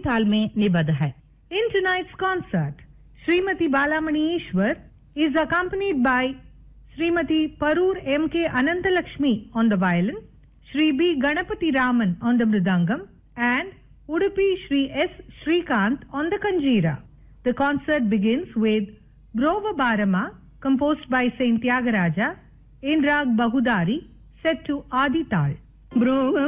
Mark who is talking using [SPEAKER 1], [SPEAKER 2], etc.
[SPEAKER 1] ताल में निबद्ध है. In tonight's concert, Srimati Balamani Ishwar is accompanied by Srimati Parur M.K. Anantalakshmi on the violin, Shri B. Ganapati Raman on the mridangam, and Udupi Shri S. Srikant on the kanjira. The concert begins with Brova Barama, composed by Saint Tyagaraja, in Rag Bahudari, set to Adi Tal.